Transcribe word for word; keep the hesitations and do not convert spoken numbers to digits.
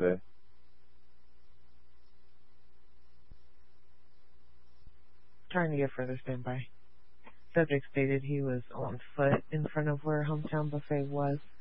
say. Trying to get further standby. Subject stated he was on foot in front of where Hometown Buffet was.